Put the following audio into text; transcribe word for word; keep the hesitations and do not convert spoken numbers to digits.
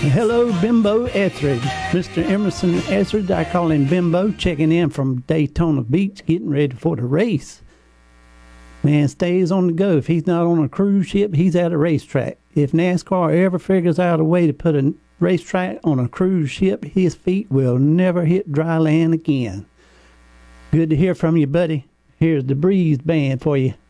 Hello, Bimbo Etheridge. Mister Emerson Etheridge, I call him Bimbo, checking in from Daytona Beach, getting ready for the race. Man stays on the go. If he's not on a cruise ship, he's at a racetrack. If NASCAR ever figures out a way to put a racetrack on a cruise ship, his feet will never hit dry land again. Good to hear from you, buddy. Here's the Breeze Band for you.